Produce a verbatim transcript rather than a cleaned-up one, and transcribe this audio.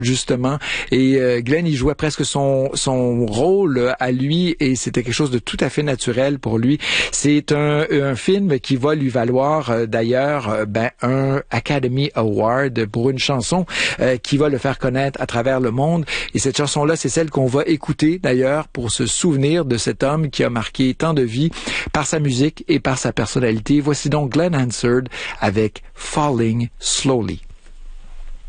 justement, et euh, Glenn il jouait presque son son rôle à lui et c'était quelque chose de tout à fait naturel pour lui. C'est un un film qui va lui valoir euh, d'ailleurs euh, ben un Academy Award pour une chanson euh, qui va le faire connaître à travers le monde, et cette chanson là c'est celle qu'on va écouter d'ailleurs pour se souvenir de cet homme qui a marqué tant de vies par sa musique et par sa personnalité. Voici donc Glenn Hansard avec Falling Slowly.